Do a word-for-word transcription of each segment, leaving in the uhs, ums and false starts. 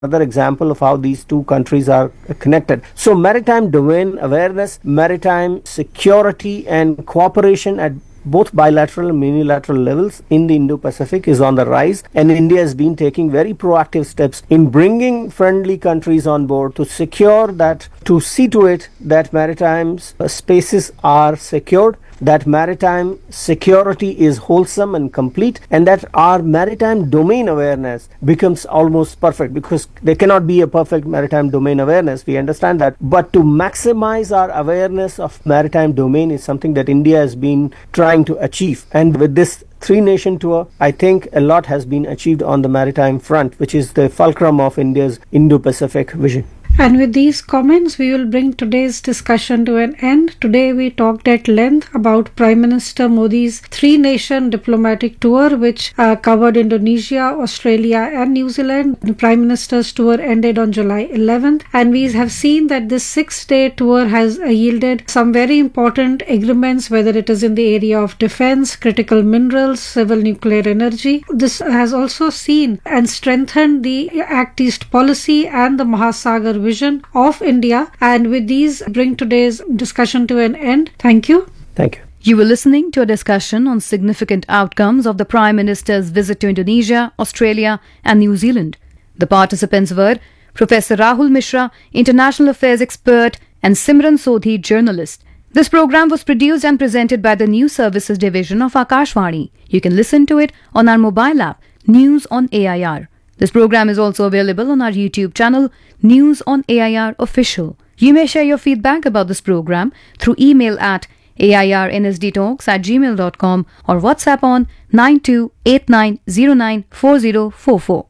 another example of how these two countries are connected. So maritime domain awareness, maritime security and cooperation at both bilateral and unilateral levels in the Indo-Pacific is on the rise, and India has been taking very proactive steps in bringing friendly countries on board to secure that, to see to it that maritime spaces are secured, that maritime security is wholesome and complete, and that our maritime domain awareness becomes almost perfect, because there cannot be a perfect maritime domain awareness, we understand that, but to maximize our awareness of maritime domain is something that India has been trying to achieve. And with this three nation tour, I think a lot has been achieved on the maritime front, which is the fulcrum of India's Indo-Pacific vision. And with these comments, we will bring today's discussion to an end. Today, we talked at length about Prime Minister Modi's three-nation diplomatic tour, which uh, covered Indonesia, Australia, and New Zealand. The Prime Minister's tour ended on July eleventh, and we have seen that this six-day tour has uh, yielded some very important agreements, whether it is in the area of defense, critical minerals, civil nuclear energy. This has also seen and strengthened the Act East policy and the Mahasagar vision of India. And with these, bring today's discussion to an end. Thank you. Thank you. You were listening to a discussion on significant outcomes of the Prime Minister's visit to Indonesia, Australia and New Zealand. The participants were Professor Rahul Mishra, International Affairs expert, and Simran Sodhi, journalist. This program was produced and presented by the News Services Division of Akashvani. You can listen to it on our mobile app, News on A I R. This program is also available on our YouTube channel, News on A I R Official. You may share your feedback about this program through email at airnsdtalks at gmail dot com or WhatsApp on nine two eight nine zero nine four zero four four.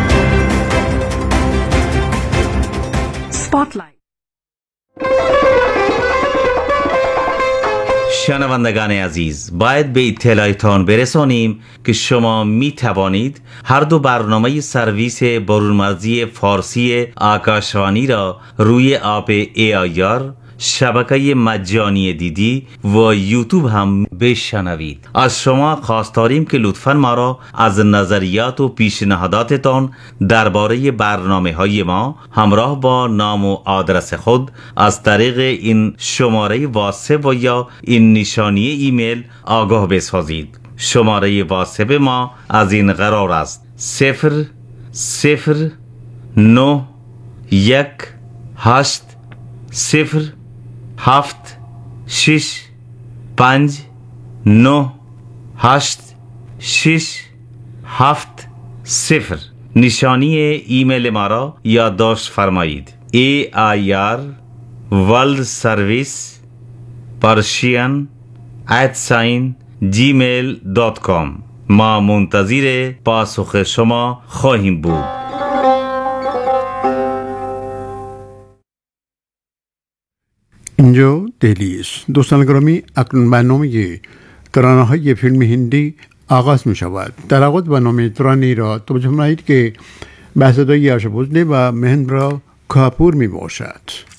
Spotlight. شنوندگان عزیز، باید به اطلاعتان برسانیم که شما می توانید هر دو برنامه سرویس برونمرزی فارسی آکاشوانی را روی اپ ای آی آر، شبکه مجانی دیدی و یوتیوب هم بشنوید. از شما خواست داریم که لطفاً ما را از نظریات و پیشنهاداتتان درباره برنامه های ما همراه با نام و آدرس خود از طریق این شماره واتساپ و یا این نشانی ایمیل آگاه بسازید. شماره واتساپ ما از این قرار است: صفر صفر نه یک هشت صفر هفت شش پنج نه هشت شش هفت صفر. نشانی ایمیل ما را یادداشت فرمایید: ای آی آر ورلد سرویس پرشین ات ساین جیمیل دات کام. ما منتظر پاسخ شما خواهیم بود. اینجا دهلی است. دوستان گرامی، اکنون برنامه ترانه های فیلم هندی آغاز می شود. در آغاز برنامه ترانه‌ای را توجه فرمایید که به صدای آشا بھوسله و مهندرا کاپور می باشد.